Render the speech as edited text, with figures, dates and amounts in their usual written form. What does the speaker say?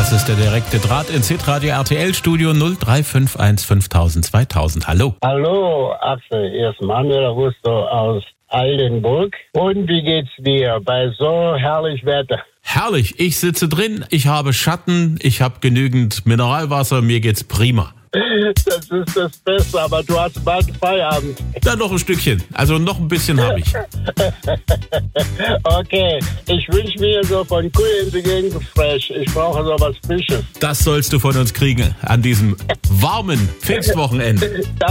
Das ist der direkte Draht ins Hitradio RTL Studio 0351 5000 2000. Hallo. Hallo, Axel. Hier ist Manuel Russo aus Aldenburg. Und wie geht's dir bei so herrlich Wetter? Herrlich, ich sitze drin, ich habe Schatten, ich habe genügend Mineralwasser, mir geht's prima. Das ist das Beste, aber du hast bald Feierabend. Dann noch ein Stückchen, also noch ein bisschen habe ich. Okay, ich wünsche mir so von Cool in the Gang Fresh. Ich brauche so was Frisches. Das sollst du von uns kriegen an diesem warmen Pfingstwochenende.